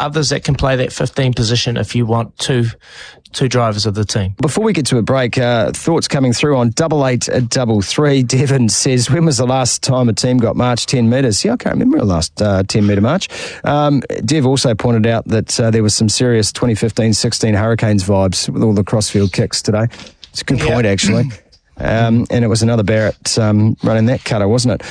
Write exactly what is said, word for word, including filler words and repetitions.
others that can play that fifteen position if you want two two drivers of the team. Before we get to a break, uh, thoughts coming through on double eight double three. Devon says, when was the last time a team got marched ten metres? Yeah, I can't remember the last uh, ten metre march. Um, Dev also pointed out that uh, there was some serious twenty fifteen sixteen Hurricanes vibes with all the crossfield kicks today. It's a good yeah. point, actually. Um, and it was another Barrett um, running that cutter, wasn't it?